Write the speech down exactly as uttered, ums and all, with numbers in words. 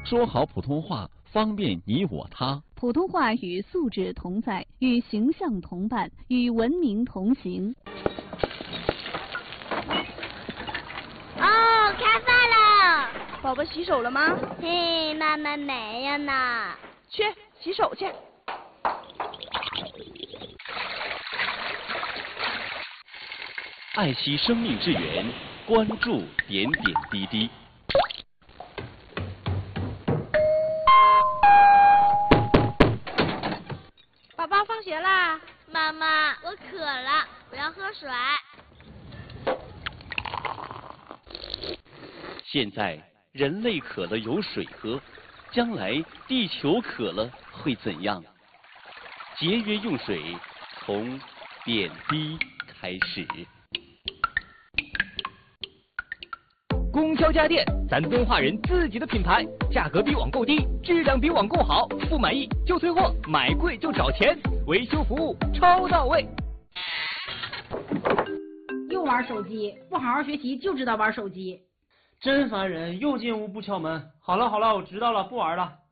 说好普通话，方便你我他。 普通话与素质同在，与形象同伴，与文明同行。 哦，开饭了！ 宝宝洗手了吗？ 嘿，妈妈没有呢。 去洗手去。 爱惜生命之源，关注点点滴滴。 宝宝放学啦。 妈妈，我渴了，我要喝水。 现在人类渴了有水喝，将来地球渴了会怎样？节约用水，从点滴开始。 供销家电，咱敦化人自己的品牌，价格比网购低，质量比网购好，不满意就退货，买贵就找钱，维修服务超到位。 又玩手机，不好好学习就知道玩手机， 真烦人！又进屋不敲门。好了好了，我知道了，不玩了。